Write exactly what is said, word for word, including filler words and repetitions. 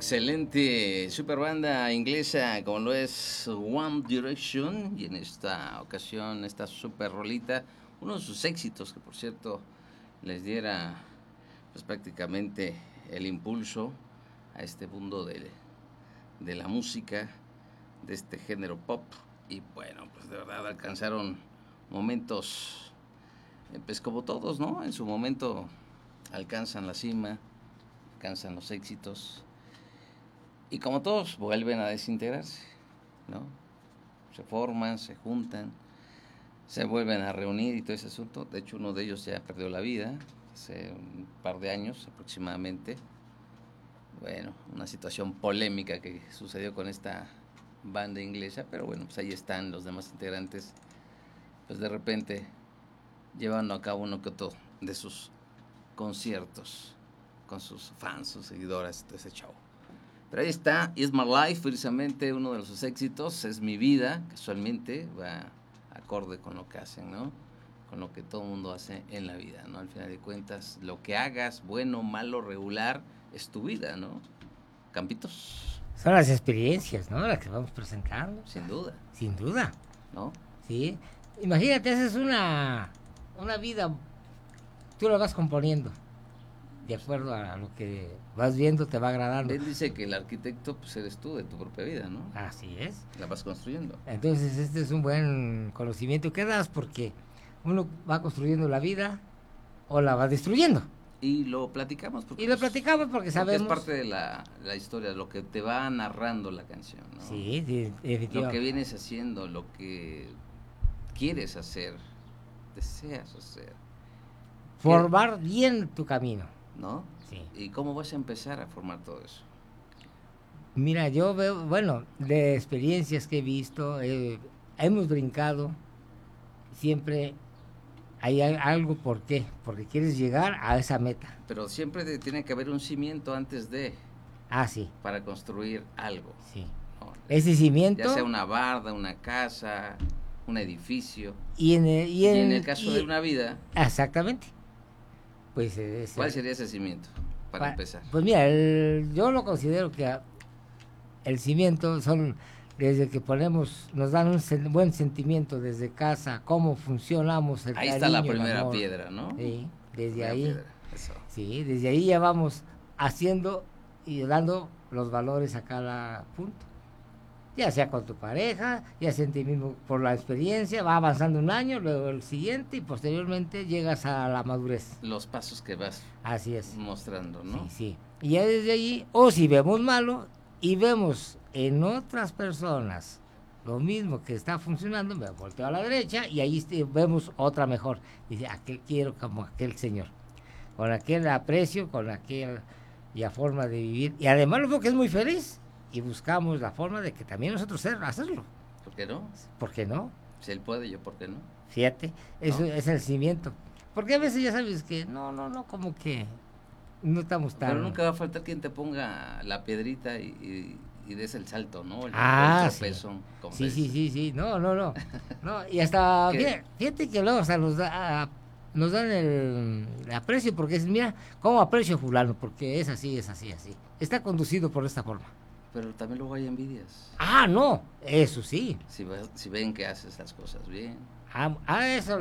Excelente super banda inglesa como lo es One Direction, y en esta ocasión esta super rolita, uno de sus éxitos que por cierto les diera pues prácticamente el impulso a este mundo de, de la música, de este género pop, y bueno, pues de verdad alcanzaron momentos, pues como todos, ¿no? En su momento alcanzan la cima, alcanzan los éxitos, y como todos, vuelven a desintegrarse, ¿no? Se forman, se juntan, se vuelven a reunir y todo ese asunto. De hecho, uno de ellos ya perdió la vida hace un par de años aproximadamente. Bueno, una situación polémica que sucedió con esta banda inglesa, pero bueno, pues ahí están los demás integrantes, pues de repente llevando a cabo uno que otro de sus conciertos con sus fans, sus seguidoras, todo ese show. Pero ahí está, It's My Life, precisamente uno de sus éxitos, Es Mi Vida, casualmente va acorde con lo que hacen, ¿no? Con lo que todo el mundo hace en la vida, ¿no? Al final de cuentas, lo que hagas, bueno, malo, regular, es tu vida, ¿no? Campitos. Son las experiencias, ¿no? Las que vamos presentando. Sin duda. Sin duda. ¿No? Sí. Imagínate, haces una, una vida, tú la vas componiendo. De acuerdo a lo que vas viendo, te va agradando. Él dice que el arquitecto pues eres tú de tu propia vida, ¿no? Así es. La vas construyendo. Entonces este es un buen conocimiento que das, porque uno va construyendo la vida o la va destruyendo. Y lo platicamos. Porque, y lo platicamos porque, porque sabemos. Es parte de la, la historia, lo que te va narrando la canción, ¿no? Sí, sí, definitivamente. Lo que vienes haciendo, lo que quieres hacer, deseas hacer. Formar ¿Qué? bien tu camino. ¿No? Sí. ¿Y cómo vas a empezar a formar todo eso? Mira, yo veo, bueno, de experiencias que he visto, eh, hemos brincado, siempre hay algo, ¿por qué? Porque quieres llegar a esa meta. Pero siempre tiene que haber un cimiento antes de... Ah, sí. Para construir algo. Sí. ¿No? Ese cimiento... Ya sea una barda, una casa, un edificio. Y en el, y en, y en el caso y, de una vida... Exactamente. Pues, ese, ¿cuál sería ese cimiento para, para empezar? Pues mira, el, yo lo considero que el cimiento son desde que ponemos, nos dan un sen, buen sentimiento desde casa, cómo funcionamos, el ahí cariño, está la primera amor. piedra, ¿no? Sí, desde la ahí. Piedra, eso. Sí, desde ahí ya vamos haciendo y dando los valores a cada punto. Ya sea con tu pareja, ya sea en ti mismo por la experiencia, va avanzando un año, luego el siguiente y posteriormente llegas a la madurez. Los pasos que vas Así es. mostrando, ¿no? Sí, sí. Y ya desde allí, o si vemos malo y vemos en otras personas lo mismo que está funcionando, me volteo a la derecha y ahí vemos otra mejor. Dice, aquel quiero como aquel señor, con aquel aprecio, con aquella forma de vivir. Y además lo veo que es muy feliz. Y buscamos la forma de que también nosotros hacerlo. ¿Por qué no? ¿Por qué no? Si él puede, yo, ¿por qué no? Fíjate, eso ¿no? Es el cimiento. Porque a veces ya sabes que no, no, no, como que no estamos tan... Pero nunca va a faltar quien te ponga la piedrita y, y, y des el salto, ¿no? El, ah, el tropezo, sí. Sí, sí, sí, sí, no, no, no. no y hasta, fíjate, fíjate que luego hasta nos, da, nos dan el, el aprecio, porque es, mira, ¿cómo aprecio a fulano? Porque es así, es así, así. Está conducido por esta forma. Pero también luego hay envidias. Ah, no, eso sí. Si, si ven que haces las cosas bien. Ah, ah eso